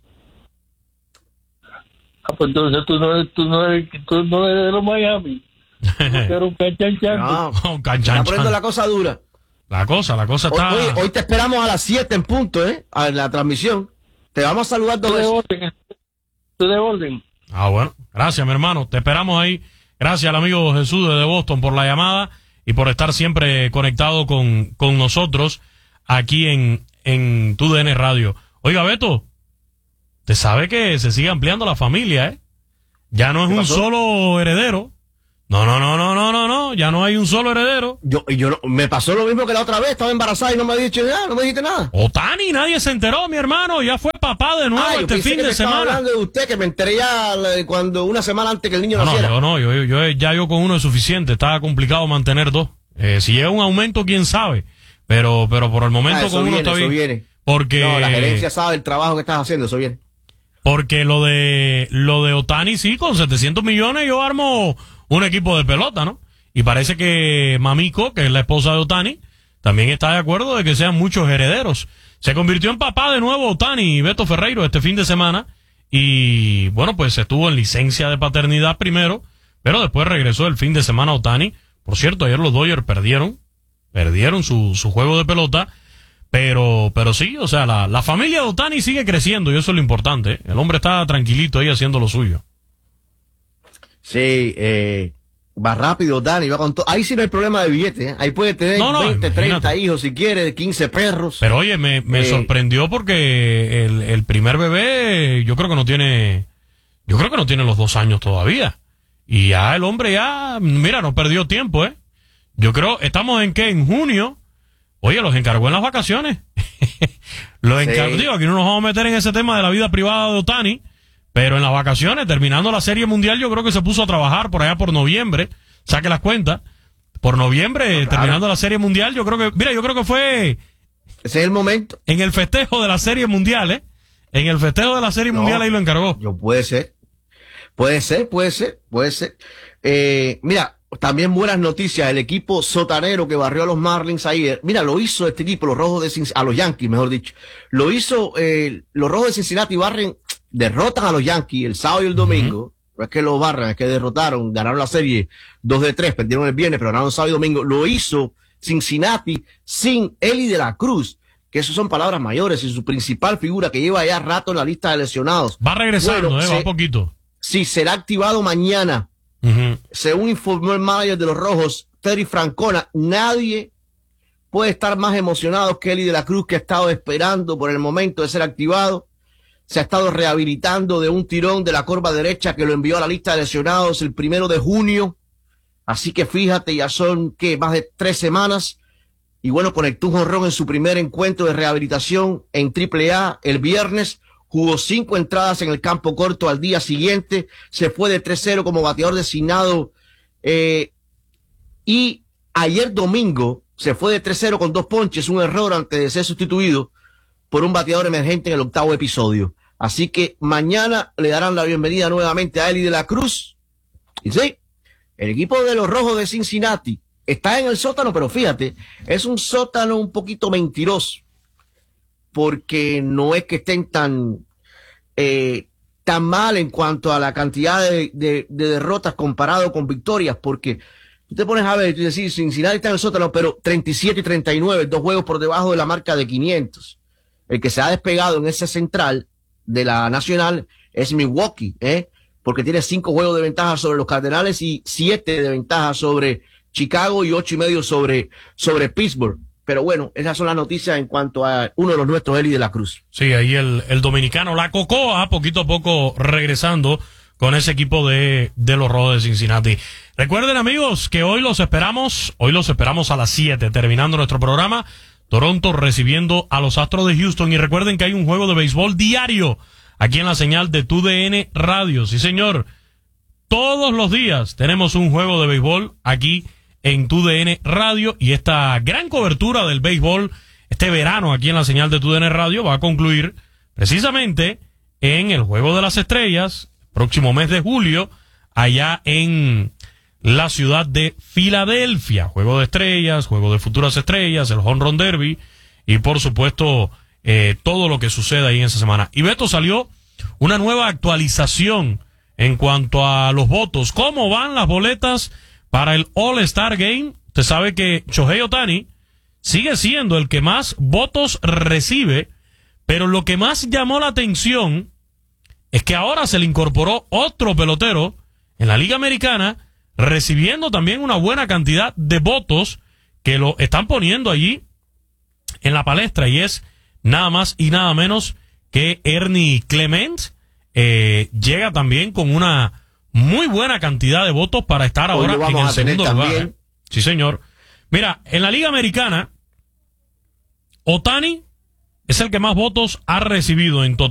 Pues entonces tú no eres de los Miami. Tú eres un canchanchan. No, está poniendo la cosa dura. La cosa está... Hoy te esperamos a las 7 en punto, a la transmisión. Te vamos a saludar 2 veces. Tú de orden. Bueno. Gracias, mi hermano. Te esperamos ahí. Gracias al amigo Jesús de Boston por la llamada y por estar siempre conectado con nosotros aquí en TUDN Radio. Oiga, Beto, te sabe que se sigue ampliando la familia, Ya no es un solo heredero. No, ya no hay un solo heredero. Me pasó lo mismo que la otra vez, estaba embarazada y no me dijiste nada. Otani, nadie se enteró, mi hermano, ya fue papá de nuevo este fin de semana. Estaba hablando de usted, que me enteré ya cuando una semana antes que el niño naciera. Yo con uno es suficiente, estaba complicado mantener 2. Si llega un aumento, quién sabe, pero por el momento con uno está bien. Eso viene. Porque la gerencia sabe el trabajo que estás haciendo, eso viene. Porque lo de Otani, sí, con 700 millones yo armo un equipo de pelota, ¿no? Y parece que Mamiko, que es la esposa de Otani, también está de acuerdo de que sean muchos herederos. Se convirtió en papá de nuevo Otani, Beto Ferreiro, este fin de semana. Y bueno, pues estuvo en licencia de paternidad primero, pero después regresó el fin de semana Otani. Por cierto, ayer los Dodgers perdieron su juego de pelota. Pero sí, o sea, la familia de Otani sigue creciendo y eso es lo importante. El hombre está tranquilito ahí haciendo lo suyo. Sí, va rápido Otani, va con todo. Ahí sí no hay problema de billetes, Ahí puede tener 20, 30 hijos si quiere, 15 perros. Pero oye, me sorprendió porque el primer bebé yo creo que no tiene los 2 años todavía. Y ya el hombre mira, no perdió tiempo, Yo creo, ¿estamos en qué? En junio. Oye, los encargó en las vacaciones. Digo, aquí no nos vamos a meter en ese tema de la vida privada de Otani, pero en las vacaciones, terminando la Serie Mundial, yo creo que se puso a trabajar por allá por noviembre. Saque las cuentas. Por noviembre, terminando la Serie Mundial, yo creo que fue Ese es el momento. En el festejo de la Serie Mundial, ¿eh? En el festejo de la Serie Mundial ahí lo encargó. Puede ser. Mira, también buenas noticias. El equipo sotanero que barrió a los Marlins ayer. Mira, lo hizo este equipo, los Rojos de Cincinnati, a los Yankees, mejor dicho. Lo hizo, los Rojos de Cincinnati derrotan a los Yankees el sábado y el domingo. No es que los barran, es que derrotaron, ganaron la serie 2-3, perdieron el viernes, pero ganaron sábado y domingo. Lo hizo Cincinnati sin Eli de la Cruz, que eso son palabras mayores, y su principal figura que lleva ya rato en la lista de lesionados. Va regresando, va poquito. Sí, será activado mañana. Según informó el manager de los Rojos, Terry Francona, nadie puede estar más emocionado que Eli de la Cruz, que ha estado esperando por el momento de ser activado. Se ha estado rehabilitando de un tirón de la corva derecha que lo envió a la lista de lesionados el 1 de junio. Así que fíjate, ya son más de 3 semanas. Y bueno, conectó un jonrón en su primer encuentro de rehabilitación en AAA el viernes. Jugó 5 entradas en el campo corto al día siguiente. Se fue de 3-0 como bateador designado. Y ayer domingo se fue de 3-0 con 2 ponches, un error antes de ser sustituido por un bateador emergente en el 8º episodio. Así que mañana le darán la bienvenida nuevamente a Eli de la Cruz. Y sí, el equipo de los Rojos de Cincinnati está en el sótano, pero fíjate, es un sótano un poquito mentiroso, porque no es que estén tan mal en cuanto a la cantidad de derrotas comparado con victorias, porque tú te pones a ver, tú decís, Cincinnati está en el sótano, pero 37-39, 2 juegos por debajo de la marca de 500. El que se ha despegado en ese central de la Nacional es Milwaukee, porque tiene 5 juegos de ventaja sobre los Cardenales y 7 de ventaja sobre Chicago y 8.5 sobre Pittsburgh. Pero bueno, esas son las noticias en cuanto a uno de los nuestros, Eli de la Cruz. Sí, ahí el dominicano, la Cocoa, poquito a poco regresando con ese equipo de los Rojos de Cincinnati. Recuerden, amigos, que hoy los esperamos a las 7, terminando nuestro programa. Toronto recibiendo a los Astros de Houston. Y recuerden que hay un juego de béisbol diario aquí en la señal de TUDN Radio. Sí, señor. Todos los días tenemos un juego de béisbol aquí en TUDN Radio. Y esta gran cobertura del béisbol este verano aquí en la señal de TUDN Radio va a concluir precisamente en el Juego de las Estrellas, próximo mes de julio, allá en la ciudad de Filadelfia. Juego de estrellas, juego de futuras estrellas, el Home Run Derby y por supuesto todo lo que sucede ahí en esa semana. Y Beto, salió una nueva actualización en cuanto a los votos. ¿Cómo van las boletas para el All-Star Game? Usted sabe que Shohei Ohtani sigue siendo el que más votos recibe, pero lo que más llamó la atención es que ahora se le incorporó otro pelotero en la Liga Americana, recibiendo también una buena cantidad de votos que lo están poniendo allí en la palestra, y es nada más y nada menos que Ernie Clement. Llega también con una muy buena cantidad de votos para estar ahora en el segundo lugar. Sí, señor. Mira, en la Liga Americana, Ohtani es el que más votos ha recibido en total.